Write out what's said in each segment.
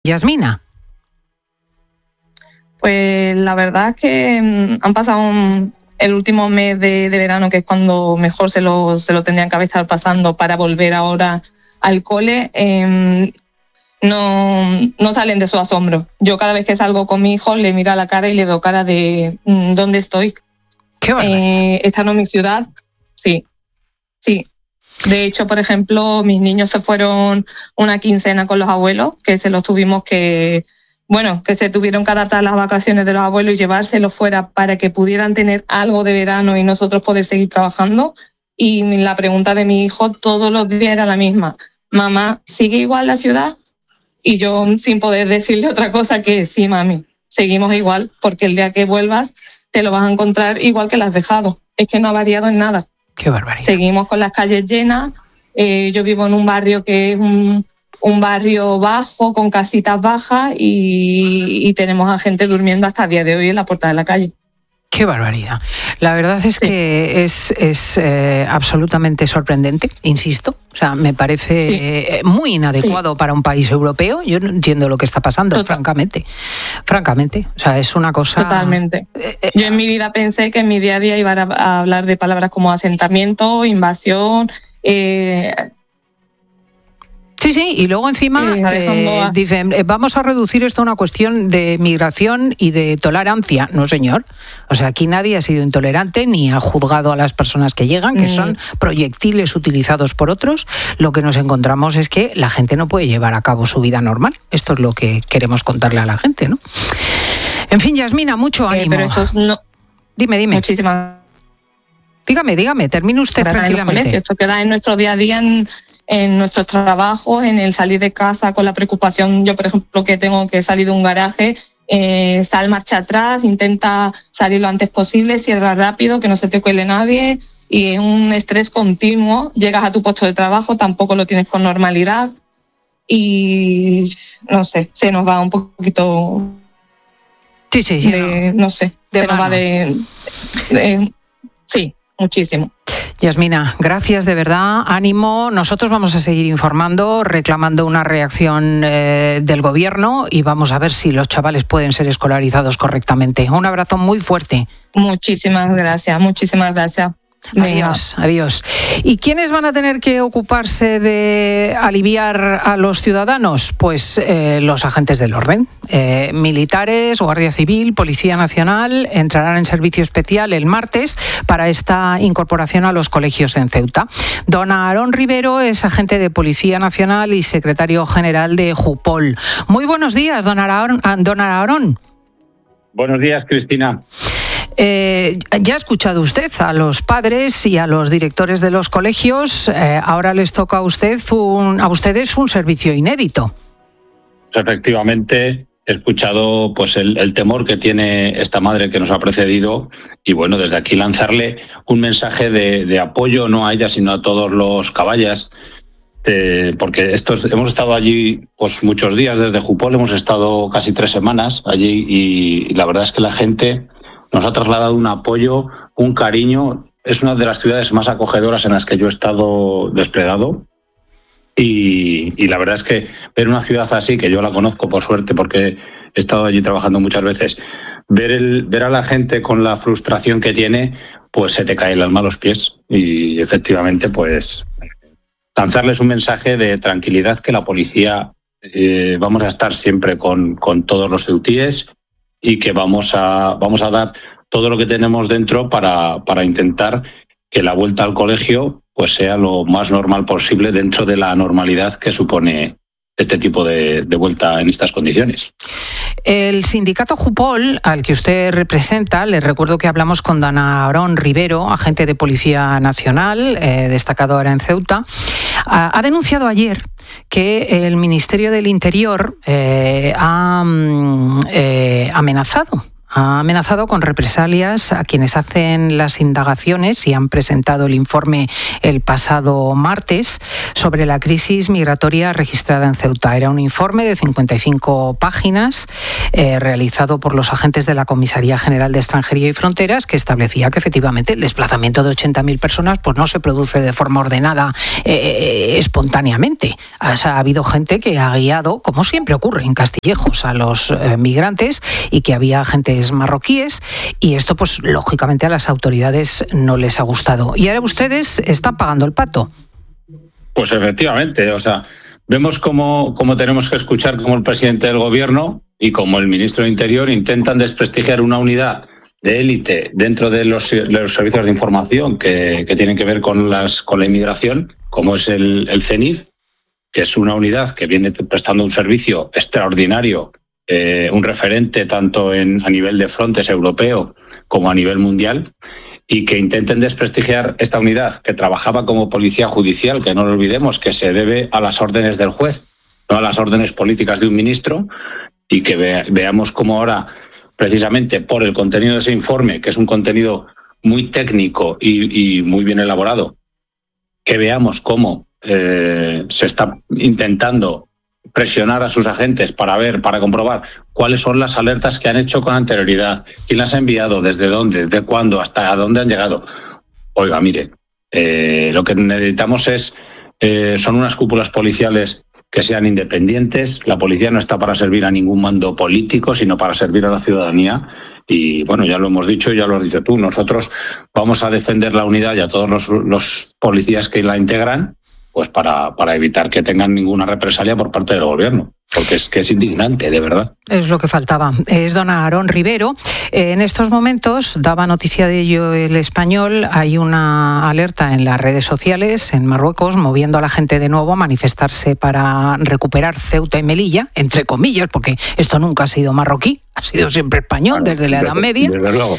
Yasmina. Pues la verdad es que han pasado el último mes de verano, que es cuando mejor se lo tendrían que estar pasando para volver ahora al cole. No salen de su asombro. Yo cada vez que salgo con mi hijo le miro a la cara y le veo cara de ¿dónde estoy? ¿Qué esta no es mi ciudad. Sí. De hecho, por ejemplo, mis niños se fueron una quincena con los abuelos, que se los tuvimos que se tuvieron que adaptar a las vacaciones de los abuelos y llevárselos fuera para que pudieran tener algo de verano y nosotros poder seguir trabajando. Y la pregunta de mi hijo todos los días era la misma: mamá, ¿sigue igual la ciudad? Y yo, sin poder decirle otra cosa que sí, mami, seguimos igual, porque el día que vuelvas te lo vas a encontrar igual que la has dejado. Es que no ha variado en nada. Qué barbaridad. Seguimos con las calles llenas. Yo vivo en un barrio que es un barrio bajo, con casitas bajas, y tenemos a gente durmiendo hasta el día de hoy en la puerta de la calle. Qué barbaridad. La verdad es que es absolutamente sorprendente, insisto. O sea, me parece muy inadecuado para un país europeo. Yo no entiendo lo que está pasando, francamente. O sea, es una cosa... Totalmente. Yo en mi vida pensé que en mi día a día iba a hablar de palabras como asentamiento, invasión... Sí, y luego encima dicen, vamos a reducir esto a una cuestión de migración y de tolerancia. No, señor. O sea, aquí nadie ha sido intolerante ni ha juzgado a las personas que llegan, que son proyectiles utilizados por otros. Lo que nos encontramos es que la gente no puede llevar a cabo su vida normal. Esto es lo que queremos contarle a la gente, ¿no? En fin, Yasmina, mucho ánimo. Pero esto no... Dime. Muchísimas... Dígame, termine usted tranquilamente. Esto queda en nuestro día a día, en nuestros trabajos, en el salir de casa con la preocupación. Yo, por ejemplo, que tengo que salir de un garaje, sal marcha atrás, intenta salir lo antes posible, cierra rápido, que no se te cuele nadie, y es un estrés continuo. Llegas a tu puesto de trabajo, tampoco lo tienes con normalidad y, no sé, se nos va un poquito... Sí. Nos va de... Sí, muchísimo. Yasmina, gracias de verdad, ánimo. Nosotros vamos a seguir informando, reclamando una reacción del gobierno y vamos a ver si los chavales pueden ser escolarizados correctamente. Un abrazo muy fuerte. Muchísimas gracias. Adiós. ¿Y quiénes van a tener que ocuparse de aliviar a los ciudadanos? Pues los agentes del orden. Militares, Guardia Civil, Policía Nacional entrarán en servicio especial el martes para esta incorporación a los colegios en Ceuta. Don Aarón Rivero es agente de Policía Nacional y secretario general de Jupol. Muy buenos días, don Aarón. Buenos días, Cristina. Ya ha escuchado usted a los padres y a los directores de los colegios. Ahora les toca a ustedes un servicio inédito. Efectivamente, he escuchado pues el temor que tiene esta madre que nos ha precedido y bueno, desde aquí lanzarle un mensaje de apoyo no a ella sino a todos los caballas. Porque hemos estado allí pues muchos días desde Jupol, hemos estado casi 3 semanas allí y la verdad es que la gente nos ha trasladado un apoyo, un cariño. Es una de las ciudades más acogedoras en las que yo he estado desplegado y la verdad es que ver una ciudad así, que yo la conozco por suerte porque he estado allí trabajando muchas veces, ver a la gente con la frustración que tiene, pues se te cae el alma a los pies y efectivamente pues lanzarles un mensaje de tranquilidad, que la policía vamos a estar siempre con todos los ceutíes y que vamos a dar todo lo que tenemos dentro para intentar que la vuelta al colegio pues sea lo más normal posible dentro de la normalidad que supone este tipo de vuelta en estas condiciones. El sindicato Jupol, al que usted representa, les recuerdo que hablamos con don Aarón Rivero, agente de Policía Nacional, destacado ahora en Ceuta, ha denunciado ayer que el Ministerio del Interior ha amenazado ha amenazado con represalias a quienes hacen las indagaciones y han presentado el informe el pasado martes sobre la crisis migratoria registrada en Ceuta. Era un informe de 55 páginas realizado por los agentes de la Comisaría General de Extranjería y Fronteras, que establecía que efectivamente el desplazamiento de 80.000 personas pues no se produce de forma ordenada espontáneamente. O sea, ha habido gente que ha guiado, como siempre ocurre en Castillejos, a los migrantes, y que había agentes marroquíes, y esto pues lógicamente a las autoridades no les ha gustado. Y ahora ustedes están pagando el pato. Pues efectivamente, o sea, vemos cómo tenemos que escuchar cómo el presidente del gobierno y como el ministro de Interior intentan desprestigiar una unidad de élite dentro de los servicios de información que tienen que ver con la inmigración, como es el CENIF, que es una unidad que viene prestando un servicio extraordinario, un referente tanto a nivel de Frontex europeo como a nivel mundial, y que intenten desprestigiar esta unidad que trabajaba como policía judicial, que no lo olvidemos, que se debe a las órdenes del juez, no a las órdenes políticas de un ministro, y que veamos cómo ahora, precisamente por el contenido de ese informe, que es un contenido muy técnico y muy bien elaborado, que veamos cómo se está intentando presionar a sus agentes para comprobar cuáles son las alertas que han hecho con anterioridad, quién las ha enviado, desde dónde, de cuándo, hasta dónde han llegado. Oiga, mire, lo que necesitamos son unas cúpulas policiales que sean independientes. La policía no está para servir a ningún mando político, sino para servir a la ciudadanía. Y bueno, ya lo hemos dicho, ya lo has dicho tú, nosotros vamos a defender la unidad y a todos los policías que la integran, pues para evitar que tengan ninguna represalia por parte del gobierno, porque es que es indignante, de verdad. Es lo que faltaba. Es don Aarón Rivero. En estos momentos, daba noticia de ello El Español, hay una alerta en las redes sociales en Marruecos moviendo a la gente de nuevo a manifestarse para recuperar Ceuta y Melilla, entre comillas, porque esto nunca ha sido marroquí, ha sido siempre español desde la Edad Media. Desde luego.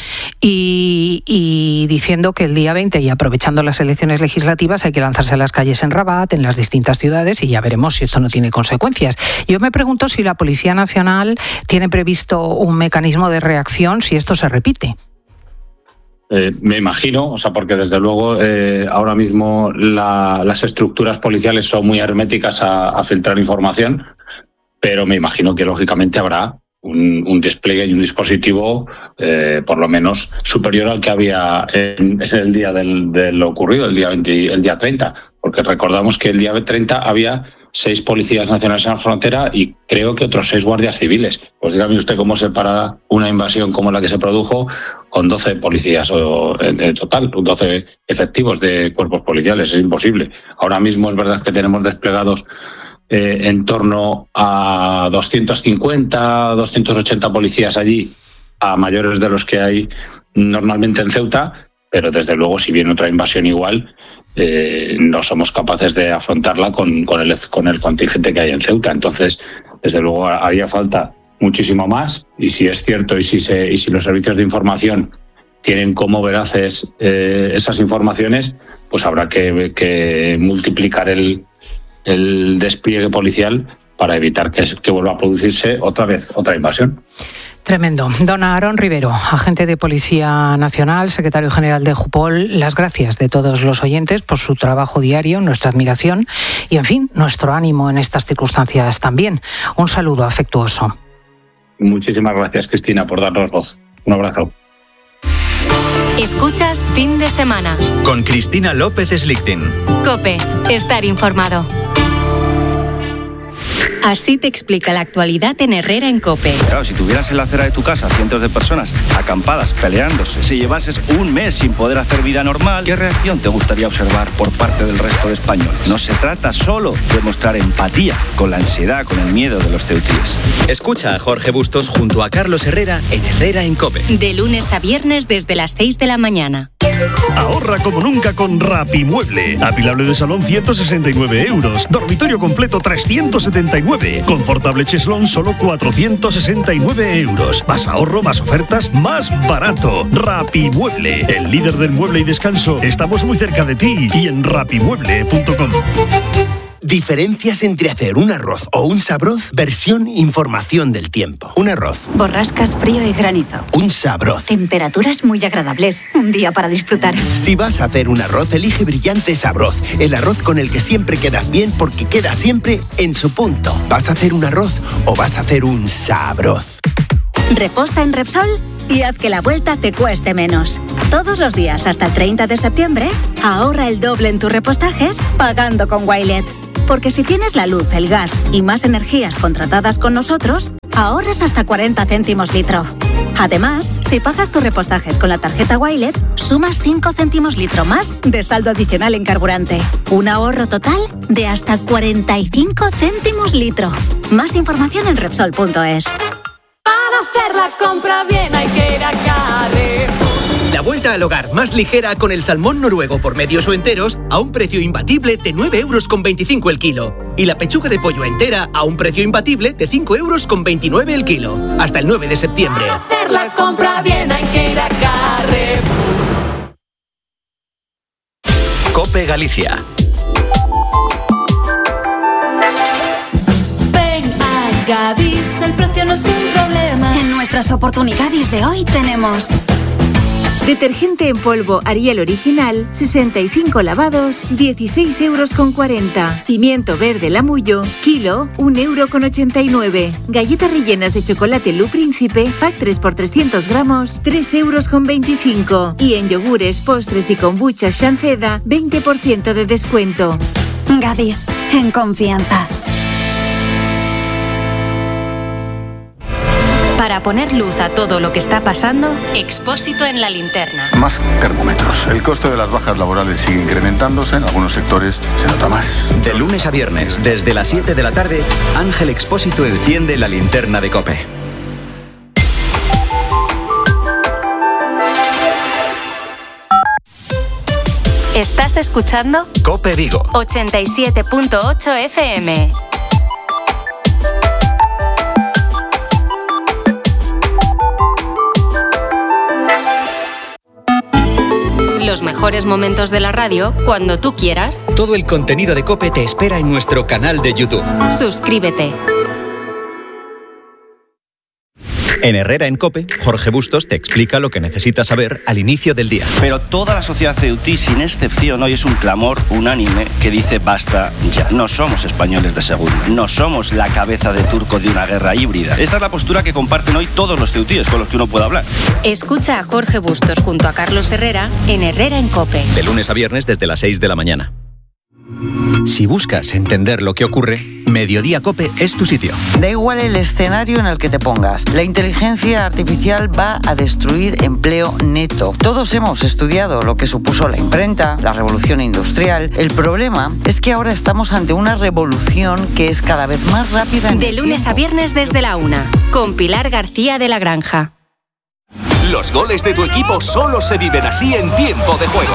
Y diciendo que el día 20, y aprovechando las elecciones legislativas, hay que lanzarse a las calles en Rabat, en las distintas ciudades, y ya veremos si esto no tiene consecuencias. Yo me pregunto si la Policía Nacional tiene previsto un mecanismo de reacción si esto se repite. Me imagino, o sea, porque desde luego ahora mismo las estructuras policiales son muy herméticas a filtrar información, pero me imagino que lógicamente habrá un despliegue y un dispositivo por lo menos superior al que había en el día de lo ocurrido, el día 30, porque recordamos que el día 30 había 6 policías nacionales en la frontera y creo que otros 6 guardias civiles. Pues dígame usted cómo se para una invasión como la que se produjo con 12 policías en total, 12 efectivos de cuerpos policiales. Es imposible. Ahora mismo es verdad que tenemos desplegados en torno a 250, 280 policías allí, a mayores de los que hay normalmente en Ceuta, pero desde luego si viene otra invasión igual, no somos capaces de afrontarla con el contingente que hay en Ceuta. Entonces, desde luego haría falta muchísimo más, y si es cierto y si los servicios de información tienen como veraces esas informaciones, pues habrá que multiplicar el despliegue policial para evitar que vuelva a producirse otra invasión. Tremendo. Don Aarón Rivero, agente de Policía Nacional, secretario general de Jupol, las gracias de todos los oyentes por su trabajo diario, nuestra admiración y, en fin, nuestro ánimo en estas circunstancias también. Un saludo afectuoso. Muchísimas gracias, Cristina, por darnos voz. Un abrazo. Escuchas Fin de Semana con Cristina López Slichting. COPE. Estar informado. Así te explica la actualidad en Herrera en COPE. Claro, si tuvieras en la acera de tu casa cientos de personas acampadas, peleándose, si llevases un mes sin poder hacer vida normal, ¿qué reacción te gustaría observar por parte del resto de españoles? No se trata solo de mostrar empatía con la ansiedad, con el miedo de los ceutíes. Escucha a Jorge Bustos junto a Carlos Herrera en Herrera en COPE. De lunes a viernes desde las 6 de la mañana. Ahorra como nunca con Rapimueble. Apilable de salón 169 euros. Dormitorio completo 379. Confortable cheslón solo 469 euros. Más ahorro, más ofertas, más barato. Rapimueble, el líder del mueble y descanso. Estamos muy cerca de ti y en rapimueble.com. Diferencias entre hacer un arroz o un sabroz, versión información del tiempo. Un arroz. Borrascas, frío y granizo. Un sabroz. Temperaturas muy agradables. Un día para disfrutar. Si vas a hacer un arroz, elige Brillante Sabroz. El arroz con el que siempre quedas bien porque queda siempre en su punto. ¿Vas a hacer un arroz o vas a hacer un sabroz? Reposta en Repsol y haz que la vuelta te cueste menos. Todos los días hasta el 30 de septiembre, ahorra el doble en tus repostajes pagando con Wilet. Porque si tienes la luz, el gas y más energías contratadas con nosotros, ahorras hasta 40 céntimos litro. Además, si pagas tus repostajes con la tarjeta Wilet, sumas 5 céntimos litro más de saldo adicional en carburante. Un ahorro total de hasta 45 céntimos litro. Más información en Repsol.es. Hacer la compra bien hay que ir a Carrefour. La vuelta al hogar más ligera con el salmón noruego por medios o enteros a un precio imbatible de 9,25 € el kilo. Y la pechuga de pollo entera a un precio imbatible de 5,29 € el kilo. Hasta el 9 de septiembre. Para hacer la compra bien hay que ir a Carrefour. COPE Galicia. Gadis, el precio no es un problema. En nuestras oportunidades de hoy tenemos detergente en polvo Ariel Original, 65 lavados, 16,40 €. Pimiento verde Lamullo, kilo, 1,89 €. Galletas rellenas de chocolate Lu Príncipe, pack 3 por 300 gramos, 3,25 €. Y en yogures, postres y kombucha Shanceda, 20% de descuento. Gadis, en confianza. Para poner luz a todo lo que está pasando, Expósito en la linterna. Más termómetros. El coste de las bajas laborales sigue incrementándose. En algunos sectores se nota más. De lunes a viernes, desde las 7 de la tarde, Ángel Expósito enciende la linterna de COPE. ¿Estás escuchando? COPE Vigo. 87.8 FM. Los mejores momentos de la radio cuando tú quieras. Todo el contenido de COPE te espera en nuestro canal de YouTube. Suscríbete. En Herrera en COPE, Jorge Bustos te explica lo que necesitas saber al inicio del día. Pero toda la sociedad ceutí, sin excepción, hoy es un clamor unánime que dice basta ya. No somos españoles de segunda. No somos la cabeza de turco de una guerra híbrida. Esta es la postura que comparten hoy todos los ceutíes con los que uno puede hablar. Escucha a Jorge Bustos junto a Carlos Herrera en Herrera en COPE. De lunes a viernes desde las 6 de la mañana. Si buscas entender lo que ocurre, Mediodía COPE es tu sitio. Da igual el escenario en el que te pongas. La inteligencia artificial va a destruir empleo neto. Todos hemos estudiado lo que supuso la imprenta, la revolución industrial. El problema es que ahora estamos ante una revolución que es cada vez más rápida. De lunes a viernes desde la 1, con Pilar García de la Granja. Los goles de tu equipo solo se viven así en tiempo de juego.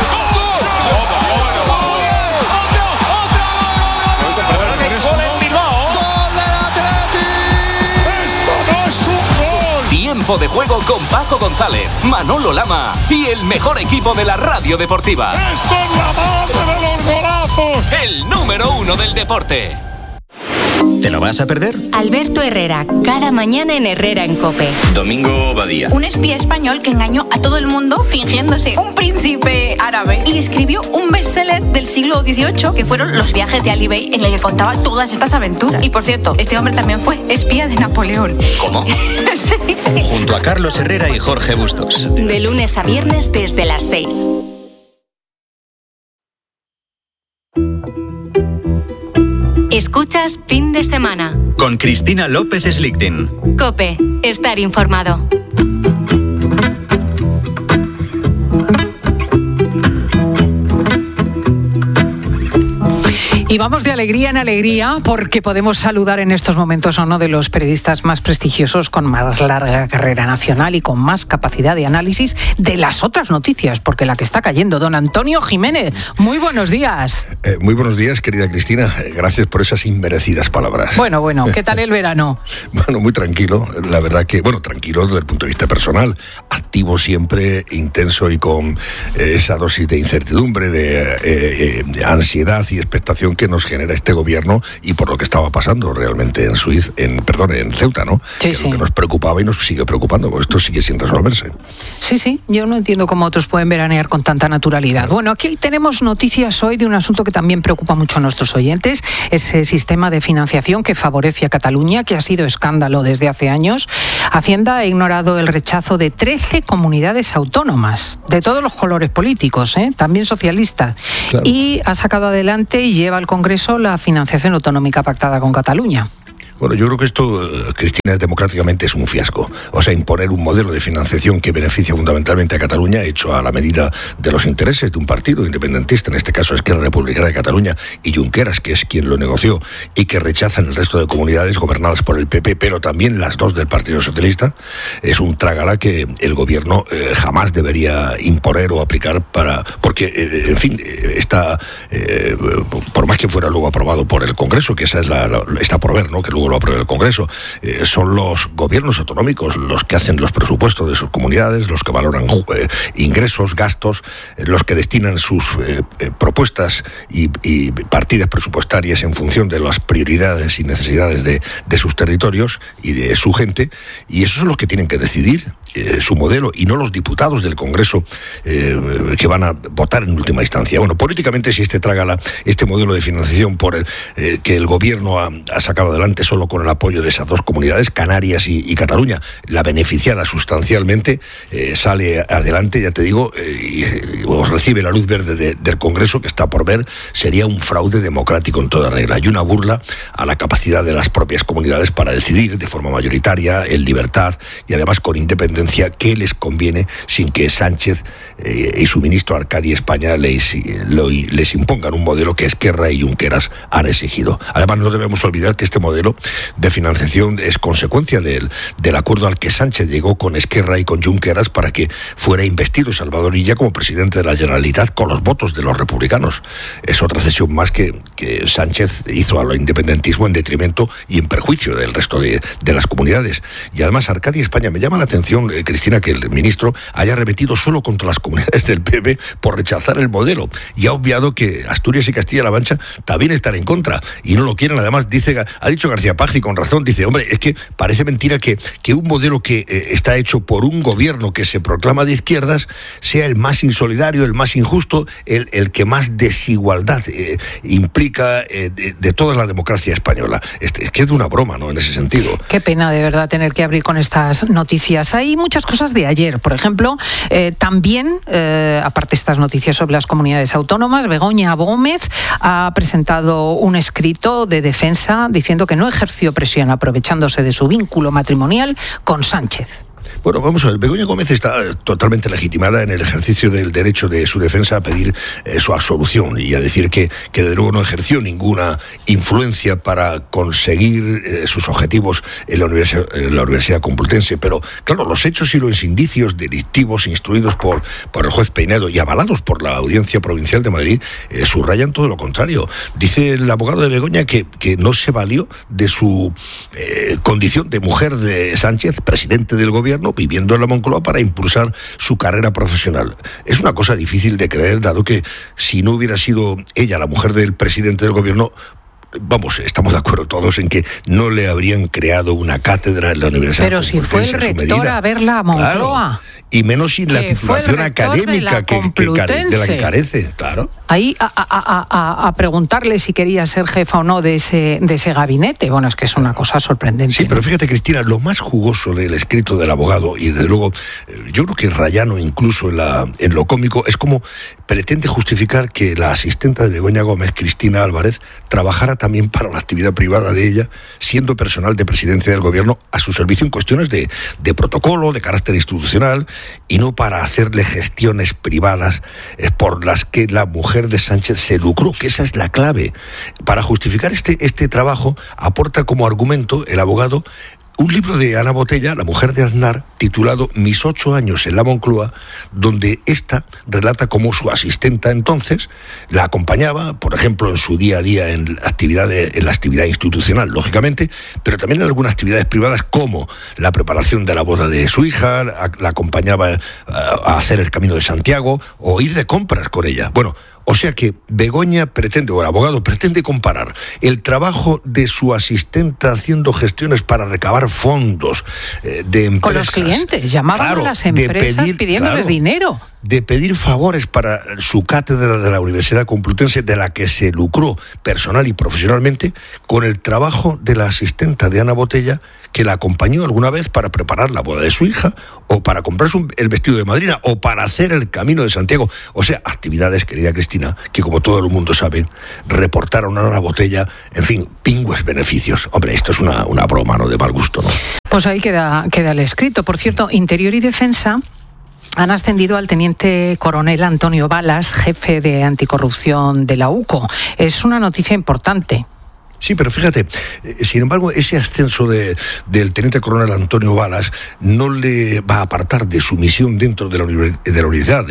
Tiempo de juego con Paco González, Manolo Lama y el mejor equipo de la radio deportiva. ¡Esto es la madre de los golazos! El número 1 del deporte. ¿Te lo vas a perder? Alberto Herrera, cada mañana en Herrera en COPE. Domingo Badía. Un espía español que engañó a todo el mundo fingiéndose un príncipe árabe y escribió un bestseller del siglo XVIII que fueron Los viajes de Ali Bey, en el que contaba todas estas aventuras. Y por cierto, este hombre también fue espía de Napoleón. ¿Cómo? Sí. Junto a Carlos Herrera y Jorge Bustos. De lunes a viernes desde las 6. Escuchas Fin de Semana. Con Cristina López Slichting. COPE, estar informado. Y vamos de alegría en alegría porque podemos saludar en estos momentos a uno de los periodistas más prestigiosos, con más larga carrera nacional y con más capacidad de análisis de las otras noticias, porque la que está cayendo, don Antonio Jiménez. Muy buenos días. Muy buenos días, querida Cristina. Gracias por esas inmerecidas palabras. Bueno, ¿qué tal el verano? Bueno, muy tranquilo. La verdad que, tranquilo desde el punto de vista personal. Activo siempre, intenso y con esa dosis de incertidumbre, de ansiedad y expectación que nos genera este gobierno y por lo que estaba pasando realmente en Ceuta, ¿no? Sí, Lo que nos preocupaba y nos sigue preocupando, porque esto sigue sin resolverse. Sí, yo no entiendo cómo otros pueden veranear con tanta naturalidad. Bueno, aquí tenemos noticias hoy de un asunto que también preocupa mucho a nuestros oyentes, ese sistema de financiación que favorece a Cataluña, que ha sido escándalo desde hace años. Hacienda ha ignorado el rechazo de 13 comunidades autónomas, de todos los colores políticos, también socialistas, claro. Y ha sacado adelante y lleva al Congreso la financiación autonómica pactada con Cataluña. Bueno, yo creo que esto, Cristina, democráticamente es un fiasco. O sea, imponer un modelo de financiación que beneficia fundamentalmente a Cataluña, hecho a la medida de los intereses de un partido independentista, en este caso Esquerra Republicana de Cataluña, y Junqueras, que es quien lo negoció, y que rechazan el resto de comunidades gobernadas por el PP, pero también las dos del Partido Socialista, es un trágala que el gobierno jamás debería imponer o aplicar porque, en fin, por más que fuera luego aprobado por el Congreso, que esa es está por ver, ¿no? Que luego lo apruebe el Congreso, son los gobiernos autonómicos los que hacen los presupuestos de sus comunidades, los que valoran ingresos, gastos, los que destinan sus propuestas y partidas presupuestarias en función de las prioridades y necesidades de sus territorios y de su gente, y esos son los que tienen que decidir su modelo, y no los diputados del Congreso que van a votar en última instancia. Bueno, políticamente, si este modelo de financiación que el gobierno ha sacado adelante solo con el apoyo de esas dos comunidades, Canarias y Cataluña, la beneficiada sustancialmente, sale adelante, ya te digo, y recibe la luz verde del Congreso, que está por ver, sería un fraude democrático en toda regla y una burla a la capacidad de las propias comunidades para decidir de forma mayoritaria, en libertad y además con independencia, qué les conviene, sin que Sánchez y su ministro Arcadi España les impongan un modelo que Esquerra y Junqueras han exigido. Además, no debemos olvidar que este modelo de financiación es consecuencia del acuerdo al que Sánchez llegó con Esquerra y con Junqueras para que fuera investido Salvador Illa como presidente de la Generalitat con los votos de los republicanos. Es otra cesión más que Sánchez hizo al independentismo en detrimento y en perjuicio del resto de las comunidades. Y además, Arcadi España, me llama la atención, Cristina, que el ministro haya arremetido solo contra las comunidades del PP por rechazar el modelo y ha obviado que Asturias y Castilla-La Mancha también están en contra y no lo quieren. Además, ha dicho García Paje con razón, dice, hombre, es que parece mentira que un modelo que está hecho por un gobierno que se proclama de izquierdas sea el más insolidario, el más injusto, el que más desigualdad implica de toda la democracia española. Es que es de una broma, ¿no?, en ese sentido. Qué pena, de verdad, tener que abrir con estas noticias. Hay muchas cosas de ayer, por ejemplo, también, aparte de estas noticias sobre las comunidades autónomas, Begoña Gómez ha presentado un escrito de defensa diciendo que no ejerció presión aprovechándose de su vínculo matrimonial con Sánchez. Bueno, vamos a ver, Begoña Gómez está totalmente legitimada en el ejercicio del derecho de su defensa a pedir su absolución y a decir que de luego no ejerció ninguna influencia para conseguir sus objetivos en la Universidad Complutense. Pero, claro, los hechos y los indicios delictivos instruidos por el juez Peinedo y avalados por la Audiencia Provincial de Madrid subrayan todo lo contrario. Dice el abogado de Begoña que no se valió de su condición de mujer de Sánchez, presidente del gobierno, viviendo en la Moncloa, para impulsar su carrera profesional. Es una cosa difícil de creer, dado que si no hubiera sido ella la mujer del presidente del gobierno, vamos, estamos de acuerdo todos en que no le habrían creado una cátedra en la Universidad. Pero si fue el rector a verla a Moncloa. Claro, y menos sin la titulación académica de la que carece, claro. Ahí a preguntarle si quería ser jefa o no de ese gabinete. Bueno, es que es una cosa sorprendente. Sí, pero fíjate, Cristina, lo más jugoso del escrito del abogado, y desde luego yo creo que rayano incluso en lo cómico, es como pretende justificar que la asistenta de Begoña Gómez, Cristina Álvarez, trabajara también para la actividad privada de ella, siendo personal de presidencia del gobierno a su servicio en cuestiones de protocolo, de carácter institucional, y no para hacerle gestiones privadas por las que la mujer de Sánchez se lucró, que esa es la clave. Para justificar este trabajo, aporta como argumento el abogado un libro de Ana Botella, la mujer de Aznar, titulado Mis 8 años en la Moncloa, donde esta relata cómo su asistenta entonces la acompañaba, por ejemplo, en su día a día en la actividad institucional, lógicamente, pero también en algunas actividades privadas, como la preparación de la boda de su hija, la acompañaba a hacer el Camino de Santiago o ir de compras con ella. Bueno, O sea que Begoña pretende, o el abogado pretende comparar el trabajo de su asistenta haciendo gestiones para recabar fondos de empresas. Con los clientes, llamaban a las empresas pidiéndoles dinero. De pedir favores para su cátedra de la Universidad Complutense, de la que se lucró personal y profesionalmente, con el trabajo de la asistenta de Ana Botella, que la acompañó alguna vez para preparar la boda de su hija, o para comprarse el vestido de madrina, o para hacer el Camino de Santiago. O sea, actividades, querida Cristina, que como todo el mundo sabe, reportar a una Ana Botella, en fin, pingües beneficios. Hombre, esto es una broma, ¿no?, de mal gusto, ¿no? Pues ahí queda el escrito. Por cierto, Interior y Defensa han ascendido al teniente coronel Antonio Balas, jefe de anticorrupción de la UCO. Es una noticia importante. Sí, pero fíjate, sin embargo, ese ascenso del teniente coronel Antonio Balas no le va a apartar de su misión dentro de la unidad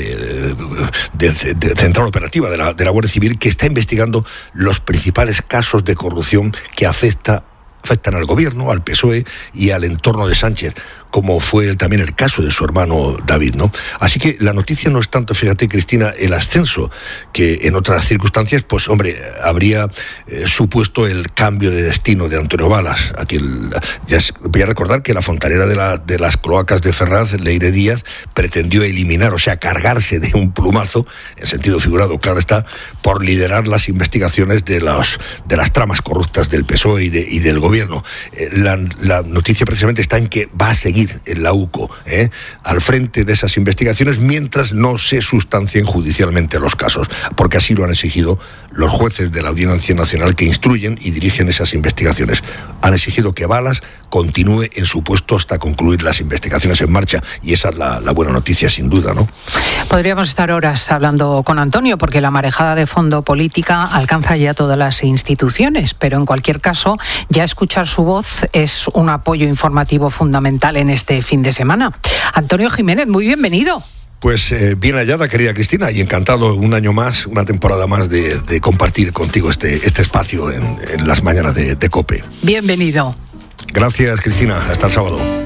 de central operativa de la Guardia Civil, que está investigando los principales casos de corrupción que afectan al gobierno, al PSOE y al entorno de Sánchez, como fue también el caso de su hermano David, ¿no? Así que la noticia no es tanto, fíjate, Cristina, el ascenso, que en otras circunstancias, pues hombre, habría supuesto el cambio de destino de Antonio Balas. Voy a recordar que la fontanera de las cloacas de Ferraz, Leire Díaz, pretendió eliminar, o sea, cargarse de un plumazo, en sentido figurado, claro está, por liderar las investigaciones de las tramas corruptas del PSOE y del gobierno. La noticia precisamente está en que va a seguir en la UCO, al frente de esas investigaciones, mientras no se sustancien judicialmente los casos, porque así lo han exigido los jueces de la Audiencia Nacional que instruyen y dirigen esas investigaciones. Han exigido que Balas continúe en su puesto hasta concluir las investigaciones en marcha, y esa es la buena noticia, sin duda, ¿no? Podríamos estar horas hablando con Antonio, porque la marejada de fondo política alcanza ya todas las instituciones, pero en cualquier caso, ya escuchar su voz es un apoyo informativo fundamental en este fin de semana. Antonio Jiménez, muy bienvenido. Pues bien hallada, querida Cristina, y encantado un año más, una temporada más de compartir contigo este espacio en las mañanas de COPE. Bienvenido. Gracias, Cristina. Hasta el sábado.